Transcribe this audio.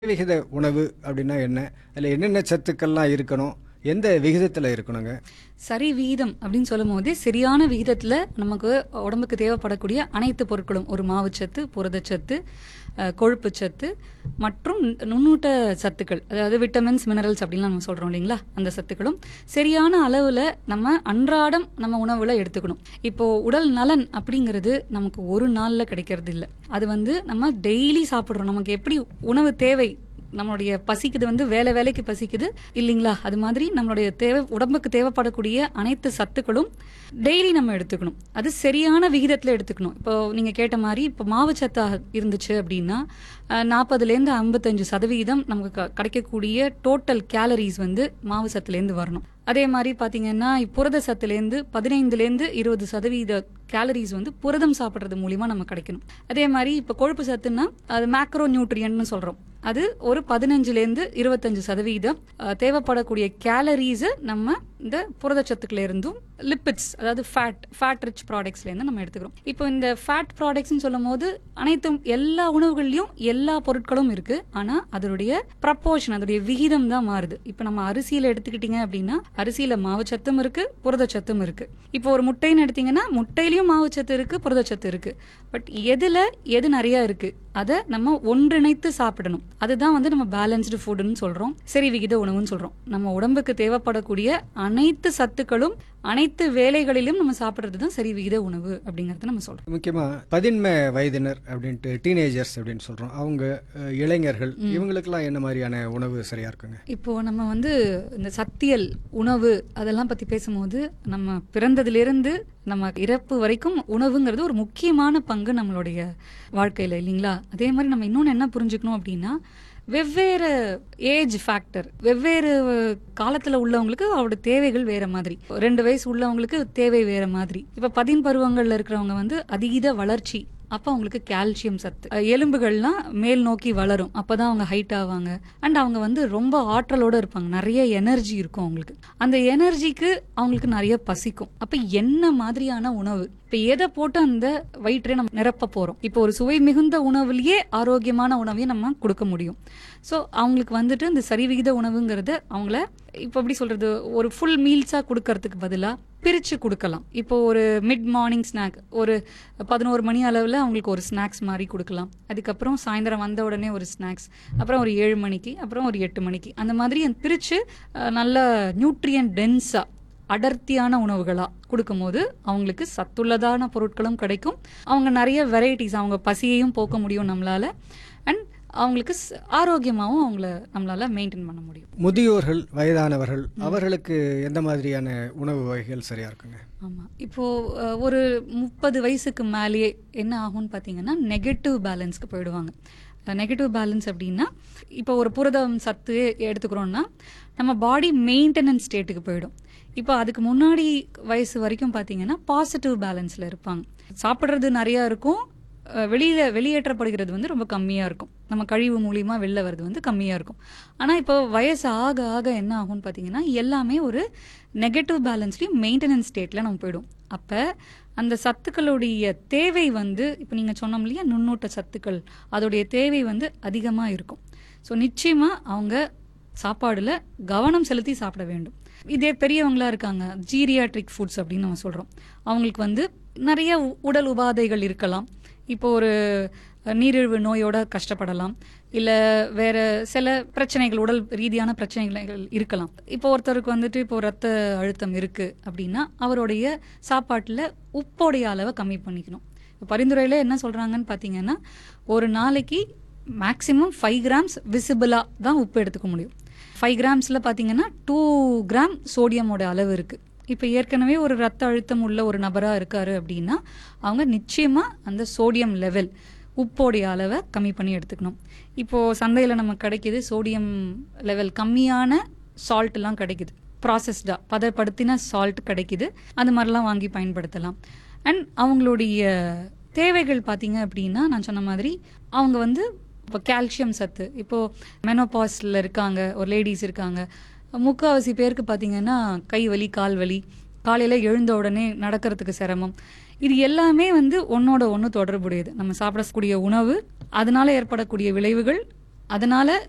விகித உணவு அப்படின்னா என்ன? அதில் என்னென்ன சத்துக்கள்லாம் இருக்கணும்? எந்த விகிதத்தில் இருக்கணுங்க? சரி விகிதம் அப்படின்னு சொல்லும் போதே சரியான விகிதத்துல நமக்கு உடம்புக்கு தேவைப்படக்கூடிய அனைத்து பொருட்களும் ஒரு மாவுச்சத்து, புரதச்சத்து, கொழுப்புச்சத்து மற்றும் நுண்ணூட்ட சத்துக்கள், அதாவது விட்டமின்ஸ், மினரல்ஸ் அப்படின்லாம் நம்ம சொல்றோம் இல்லைங்களா, அந்த சத்துக்களும் சரியான அளவுல நம்ம அன்றாடம் நம்ம உணவுல எடுத்துக்கணும். இப்போ உடல் நலன் அப்படிங்கிறது நமக்கு ஒரு நாள்ல கிடைக்கிறது இல்லை. அது நம்ம டெய்லி சாப்பிடுறோம். நமக்கு எப்படி உணவு தேவை, நம்மளுடைய பசிக்குது, வேலைக்கு பசிக்குது இல்லைங்களா, அது மாதிரி நம்மளுடைய உடம்புக்கு தேவைப்படக்கூடிய அனைத்து சத்துக்களும் டெய்லி நம்ம எடுத்துக்கணும். அது சரியான விகிதத்துல எடுத்துக்கணும். இப்போ நீங்க கேட்ட மாதிரி இப்போ மாவு சத்தா இருந்துச்சு அப்படின்னா 40லேருந்து 55% நமக்கு கிடைக்கக்கூடிய டோட்டல் கேலரிஸ் மாவு சத்துலேருந்து வரணும். அதே மாதிரி பாத்தீங்கன்னா புரத சத்துலேருந்து 15லேருந்து 20% கேலரிஸ் புரதம் சாப்பிட்றது மூலியமா நம்ம கிடைக்கணும். அதே மாதிரி இப்போ கொழுப்பு சத்துன்னா அது மேக்ரோ நியூட்ரியன்ட்னு சொல்றோம். அது ஒரு 15லேருந்து 25% தேவைப்படக்கூடிய கேலரிஸ் நம்ம இந்த புரதச்சத்துக்கள் இருந்தும் லிப்பிட்ஸ், அதாவது ஃபேட் ரிச் ப்ராடக்ட்ஸ்ல இருந்து நம்ம எடுத்துக்கிறோம். இப்போ இந்த ஃபேட் ப்ராடக்ட்ஸ் சொல்லும் போது அனைத்தும் எல்லா உணவுகள்லயும் எல்லா பொருட்களும் இருக்கு. ஆனா அதனுடைய ப்ரப்போர்ஷன், அதனுடைய விகிதம் தான் மாறுது. இப்போ நம்ம அரிசியில எடுத்துக்கிட்டீங்க அப்படின்னா அரிசியில மாவுச்சத்தும் இருக்கு, புரதச்சத்தும் இருக்கு. இப்போ ஒரு முட்டைன்னு எடுத்தீங்கன்னா முட்டையிலயும் மாவுச்சத்து இருக்கு, புரதச்சத்து இருக்கு. பட் எது நிறைய இருக்கு அதை நம்ம ஒன்றிணைத்து சாப்பிடணும். அதுதான் நம்ம பேலன்ஸ்டு ஃபுட்னு சொல்றோம், சரி விகித உணவுன்னு சொல்றோம். நம்ம உடம்புக்கு தேவைப்படக்கூடிய அனைத்து சத்துக்களும் அனைத்து வேலைகளிலும் நம்ம சாப்பிடுறது தான் சரி விகித உணவு அப்படிங்கறத நம்ம சொல்றோம். முக்கியமா பதின்ம வயதினர் அப்படின்ட்டு டீனேஜர்ஸ் அப்படின்னு சொல்றோம். அவங்க இளைஞர்கள், இவங்களுக்கெல்லாம் என்ன மாதிரியான உணவு சரியா இருக்குங்க? இப்போ நம்ம இந்த சத்தியல் உணவு அதெல்லாம் பத்தி பேசும்போது நம்ம பிறந்ததிலிருந்து நம்ம இறப்பு வரைக்கும் உணவுங்கிறது ஒரு முக்கியமான பங்கு நம்மளுடைய வாழ்க்கையில இல்லைங்களா. அதே மாதிரி நம்ம இன்னொன்னு என்ன புரிஞ்சுக்கணும் அப்படின்னா, வெவ்வேறு ஏஜ் ஃபேக்டர், வெவ்வேறு காலத்துல உள்ளவங்களுக்கு அவரோட தேவைகள் வேற மாதிரி. 2 வயசு உள்ளவங்களுக்கு தேவை வேற மாதிரி. இப்ப 10 பருவங்கள்ல இருக்கிறவங்க அதீத வளர்ச்சி, அப்ப அவங்களுக்கு கால்சியம் சத்து, எலும்புகள்லாம் மேல் நோக்கி வளரும், அப்பதான் அவங்க ஹைட் ஆவாங்க. அண்ட் அவங்க ரொம்ப ஆற்றலோட இருப்பாங்க, நிறைய எனர்ஜி இருக்கும் அவங்களுக்கு. அந்த எனர்ஜிக்கு அவங்களுக்கு நிறைய பசிக்கும். அப்ப என்ன மாதிரியான உணவு, இப்ப எதை போட்டு அந்த வயிற்றை நம்ம நிரப்ப போறோம்? இப்போ ஒரு சுவை மிகுந்த உணவுலயே ஆரோக்கியமான உணவையும் நம்ம கொடுக்க முடியும். ஸோ அவங்களுக்கு இந்த சரிவிகித உணவுங்கிறது அவங்கள இப்போ எப்படி சொல்றது, ஒரு ஃபுல் மீல்ஸா கொடுக்கறதுக்கு பதிலாக பிரிச்சு கொடுக்கலாம். இப்போ ஒரு மிட் மார்னிங் ஸ்நாக், ஒரு 11 மணி அளவில் அவங்களுக்கு ஒரு ஸ்நாக்ஸ் மாதிரி கொடுக்கலாம். அதுக்கப்புறம் சாயந்தரம் வந்த உடனே ஒரு ஸ்நாக்ஸ், அப்புறம் ஒரு 7 மணிக்கு, அப்புறம் ஒரு 8 மணிக்கு, அந்த மாதிரி பிரிச்சு நல்ல நியூட்ரியன் டென்ஸா அடர்த்தியான உணவுகளா கொடுக்கும் போது அவங்களுக்கு சத்துள்ளதான பொருட்களும் கிடைக்கும். அவங்க நிறைய வெரைட்டிஸ், அவங்க பசியையும் போக்க முடியும் நம்மளால. அண்ட் அவங்களுக்கு ஆரோக்கியமாகவும் அவங்கள நம்மளால மெயின்டைன் பண்ண முடியும். முதியோர்கள், வயதானவர்கள், அவர்களுக்கு எந்த மாதிரியான உணவு வகைகள் சரியா இருக்குங்க? ஆமா, இப்போ ஒரு 30 வயசுக்கு மேலேயே என்ன ஆகும்னு பாத்தீங்கன்னா நெகட்டிவ் பேலன்ஸ்க்கு போயிடுவாங்க. நெகட்டிவ் பேலன்ஸ் அப்படின்னா இப்போ ஒரு புரதம் சத்து எடுத்துக்கிறோம்னா நம்ம பாடி மெயின்டெனன்ஸ் ஸ்டேட்டுக்கு போயிடும். இப்போ அதுக்கு முன்னாடி வயசு வரைக்கும் பாத்தீங்கன்னா பாசிட்டிவ் பேலன்ஸ்ல இருப்பாங்க. சாப்பிட்றது நிறைய இருக்கும், வெளியேற்றப்படுகிறது ரொம்ப கம்மியா இருக்கும், நம்ம கழிவு மூலியமா வெளில வருது கம்மியா இருக்கும். ஆனா இப்போ வயசு ஆக ஆக என்ன ஆகும்னு பாத்தீங்கன்னா எல்லாமே ஒரு நெகட்டிவ் பேலன்ஸ்லயும் மெயின்டெனன்ஸ் ஸ்டேட்ல நம்ம போயிடும். அப்ப அந்த சத்துக்களுடைய தேவை இப்போ நீங்க சொன்னோம் இல்லையா, நுண்ணூட்ட சத்துக்கள், அதோடைய தேவை அதிகமா இருக்கும். ஸோ நிச்சயமா அவங்க சாப்பாடுல கவனம் செலுத்தி சாப்பிட வேண்டும். இதே பெரியவங்களா இருக்காங்க, ஜீரியாட்ரிக் ஃபுட்ஸ் அப்படின்னு நம்ம சொல்றோம், அவங்களுக்கு நிறைய உடல் உபாதைகள் இருக்கலாம். இப்போ ஒரு நீரிழிவு நோயோட கஷ்டப்படலாம், இல்ல வேற சில பிரச்சனைகள், உடல் ரீதியான பிரச்சனைகள் இருக்கலாம். இப்போ ஒருத்தருக்கு இப்போ ரத்த அழுத்தம் இருக்கு அப்படின்னா அவருடைய சாப்பாட்டுல உப்போடைய அளவை கம்மி பண்ணிக்கணும். பரிந்துரையில என்ன சொல்றாங்கன்னு பாத்தீங்கன்னா ஒரு நாளைக்கு மேக்சிமம் 5 கிராம்ஸ் விசிபிளா தான் உப்பு எடுத்துக்க முடியும். 5 கிராம்ஸ்ல பாத்தீங்கன்னா 2 கிராம் சோடியமோட அளவு இருக்கு. இப்போ ஏற்கனவே ஒரு ரத்த அழுத்தம் உள்ள ஒரு நபரா இருக்காரு அப்படின்னா அவங்க நிச்சயமா அந்த சோடியம் லெவல், உப்போடைய அளவை கம்மி பண்ணி எடுத்துக்கணும். இப்போ சந்தையில நமக்கு கிடைக்குது சோடியம் லெவல் கம்மியான சால்ட் எல்லாம் கிடைக்குது, ப்ராசஸ்டா பதப்படுத்தின சால்ட் கிடைக்குது, அது மாதிரிலாம் வாங்கி பயன்படுத்தலாம். அண்ட் அவங்களுடைய தேவைகள் பாத்தீங்க அப்படின்னா நான் சொன்ன மாதிரி அவங்க இப்போ கால்சியம் சத்து, இப்போ மெனோபாஸ்ல இருக்காங்க, ஒரு லேடிஸ் இருக்காங்க, முக்காவாசி பேருக்கு பாத்தீங்கன்னா கை வலி, கால் வலி, காலையில எழுந்த உடனே நடக்கிறதுக்கு சிரமம், இது எல்லாமே ஒன்னோட ஒன்று தொடர்புடையது. நம்ம சாப்பிடக்கூடிய உணவு, அதனால ஏற்படக்கூடிய விளைவுகள், அதனால